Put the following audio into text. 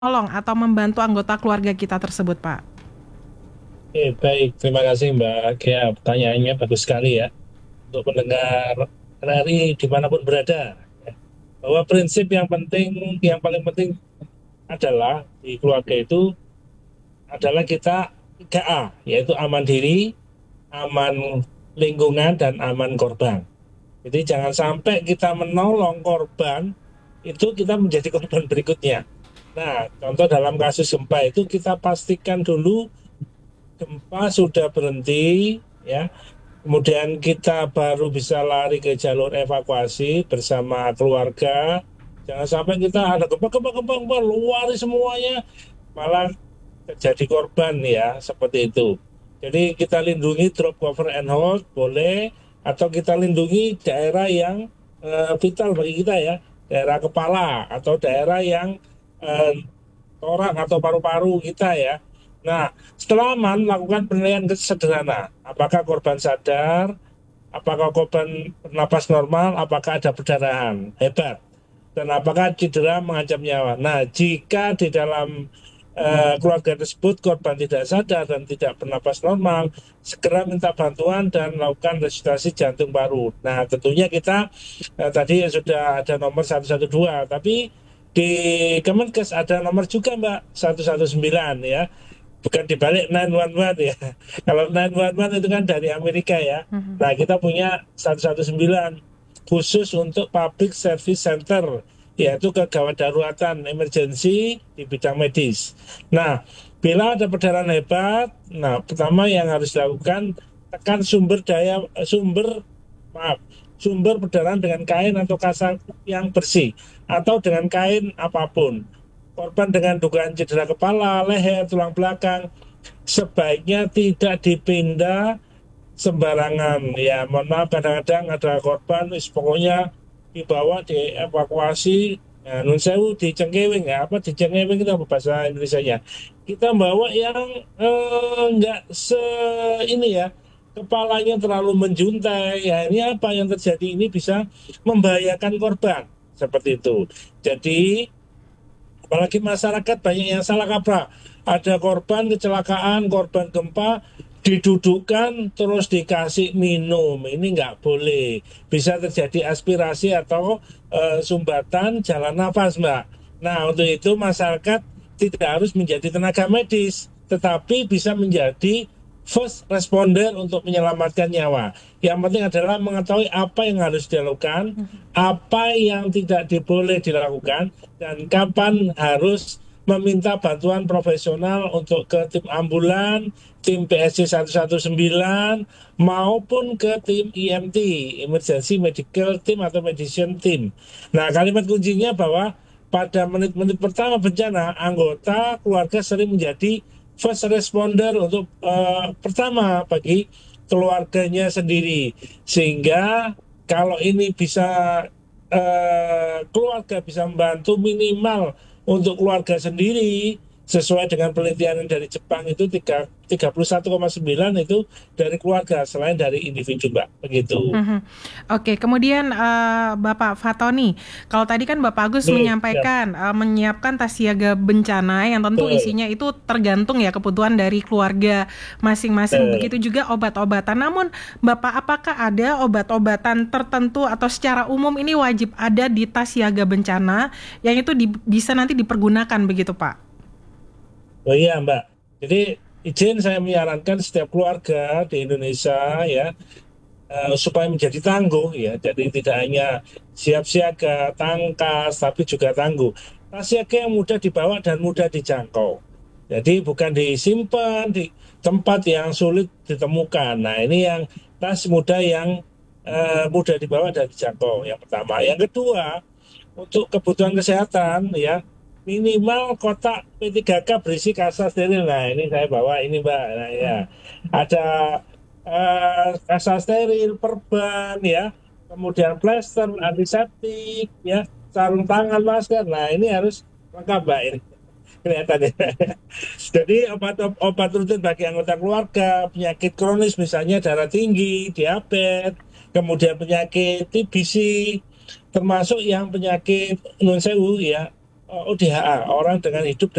tolong atau membantu anggota keluarga kita tersebut, Pak? Baik, terima kasih Mbak Gea. Pertanyaannya bagus sekali ya. Untuk pendengar RRI dimanapun berada, ya. Bahwa prinsip yang paling penting adalah di keluarga itu adalah kita 3A, yaitu aman diri, aman lingkungan, dan aman korban. Jadi jangan sampai kita menolong korban, itu kita menjadi korban berikutnya. Nah, contoh dalam kasus gempa itu kita pastikan dulu gempa sudah berhenti, ya. Kemudian kita baru bisa lari ke jalur evakuasi bersama keluarga. Jangan sampai kita ada gempa, lari semuanya, malah terjadi korban ya, seperti itu. Jadi kita lindungi drop, cover, and hold, boleh, atau kita lindungi daerah yang vital bagi kita ya, daerah kepala, atau daerah yang eh, torak atau paru-paru kita ya. Nah, setelah aman, lakukan penilaian sederhana. Apakah korban sadar? Apakah korban bernapas normal? Apakah ada perdarahan? Hebat. Dan apakah cedera mengancam nyawa? Nah, jika di dalam keluarga tersebut korban tidak sadar dan tidak bernapas normal, segera minta bantuan dan lakukan resusitasi jantung baru. Nah, tentunya kita tadi sudah ada nomor 112, tapi di Kemenkes ada nomor juga Mbak 119 ya. Bukan dibalik 911 ya. Kalau 911 itu kan dari Amerika ya. Mhm. Nah, kita punya 119 khusus untuk Public Service Center, yaitu kegawat daruratan emergency di bidang medis. Nah, bila ada perdarahan hebat, nah pertama yang harus dilakukan, tekan maaf, sumber perdarahan dengan kain atau kasar yang bersih atau dengan kain apapun. Korban dengan dugaan cedera kepala, leher, tulang belakang sebaiknya tidak dipindah sembarangan ya. Mohon maaf, kadang-kadang ada korban pokoknya dibawa dievakuasi, nah, nun sewu dicengkewing ya, apa dicengkewing itu apa bahasa Indonesianya, kita bawa yang enggak ini ya, kepalanya terlalu menjuntai ya, ini apa yang terjadi, ini bisa membahayakan korban seperti itu. Jadi apalagi masyarakat banyak yang salah kaprah. Ada korban kecelakaan, korban gempa, didudukkan terus dikasih minum. Ini nggak boleh. Bisa terjadi aspirasi atau sumbatan jalan nafas, Mbak. Nah, untuk itu masyarakat tidak harus menjadi tenaga medis, tetapi bisa menjadi first responder untuk menyelamatkan nyawa. Yang penting adalah mengetahui apa yang harus dilakukan, apa yang tidak diboleh dilakukan, dan kapan harus meminta bantuan profesional untuk ke tim ambulan, tim PSC 119, maupun ke tim EMT, Emergency Medical Team atau Medicine Team. Nah, kalimat kuncinya bahwa pada menit-menit pertama bencana, anggota keluarga sering menjadi first responder untuk pertama bagi keluarganya sendiri. Sehingga kalau ini bisa keluarga bisa membantu minimal untuk keluarga sendiri, sesuai dengan penelitian dari Jepang itu 31,9 itu dari keluarga selain dari individu Mbak, begitu. Mhm. Oke, kemudian Bapak Fatoni, kalau tadi kan Bapak Agus Nih, ya, menyampaikan menyiapkan tas siaga bencana yang tentu betul, isinya itu tergantung ya kebutuhan dari keluarga masing-masing. betul. Begitu juga obat-obatan. Namun Bapak, apakah ada obat-obatan tertentu atau secara umum ini wajib ada di tas siaga bencana yang itu bisa nanti dipergunakan begitu, Pak? Oh iya Mbak, jadi izin saya menyarankan setiap keluarga di Indonesia ya, supaya menjadi tangguh ya. Jadi tidak hanya siap siaga, tangkas, tapi juga tangguh. Tas siaga yang mudah dibawa dan mudah dijangkau. Jadi bukan disimpan di tempat yang sulit ditemukan. Nah, ini yang tas mudah yang mudah dibawa dan dijangkau. Yang pertama. Yang kedua, untuk kebutuhan kesehatan ya, minimal kotak P3K berisi kasa steril. Nah, ini saya bawa ini Mbak. Nah, ya. Mhm. Ada kasa steril, perban ya, kemudian plester, antiseptik ya, sarung tangan, masker. Nah, ini harus lengkap Mbak ini kelihatannya. Jadi obat rutin bagi anggota keluarga, penyakit kronis misalnya darah tinggi, diabetes, kemudian penyakit TBC, termasuk yang penyakit non sewu ya, ODHA, orang dengan hidup